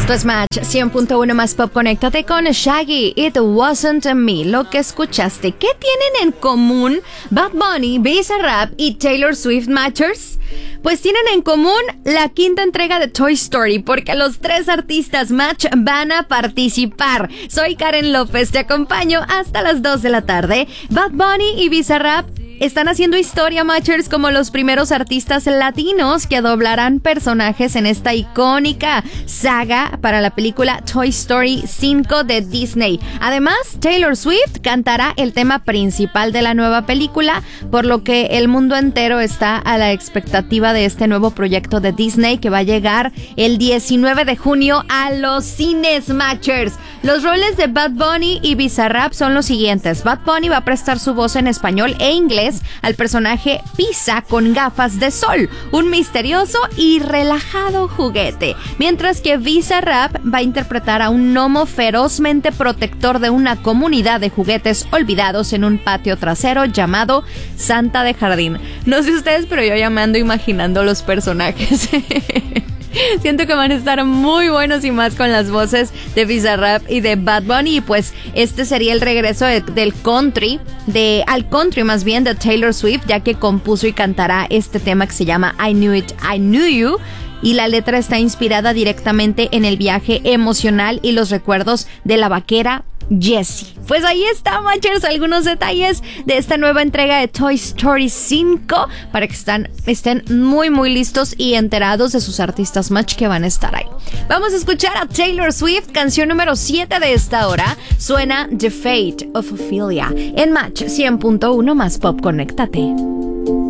Esto es Match 100.1 más pop. Conéctate con Shaggy, It Wasn't Me. Lo que escuchaste. ¿Qué tienen en común Bad Bunny, Bizarrap y Taylor Swift, Matchers? Pues tienen en común la quinta entrega de Toy Story, porque los tres artistas Match van a participar. Soy Karen López, te acompaño hasta las 2 de la tarde. Bad Bunny y Bizarrap están haciendo historia, Matchers, como los primeros artistas latinos que doblarán personajes en esta icónica saga para la película Toy Story 5 de Disney. Además, Taylor Swift cantará el tema principal de la nueva película, por lo que el mundo entero está a la expectativa de este nuevo proyecto de Disney que va a llegar el 19 de junio a los cines, Matchers. Los roles de Bad Bunny y Bizarrap son los siguientes. Bad Bunny va a prestar su voz en español e inglés al personaje Pisa con gafas de sol, un misterioso y relajado juguete, mientras que Bizarrap va a interpretar a un gnomo ferozmente protector de una comunidad de juguetes olvidados en un patio trasero llamado Santa de Jardín. No sé ustedes, pero yo ya me ando imaginando los personajes. Siento que van a estar muy buenos y más con las voces de Bizarrap y de Bad Bunny. Y pues este sería el regreso del country, al country más bien, de Taylor Swift, ya que compuso y cantará este tema que se llama I Knew It, I Knew You. Y la letra está inspirada directamente en el viaje emocional y los recuerdos de la vaquera Jessie. Pues ahí está, Matchers, algunos detalles de esta nueva entrega de Toy Story 5 para que estén muy muy listos y enterados de sus artistas Match que van a estar ahí. Vamos a escuchar a Taylor Swift, canción número 7 de esta hora. Suena The Fate of Ophelia en Match 100.1 más pop. Conéctate.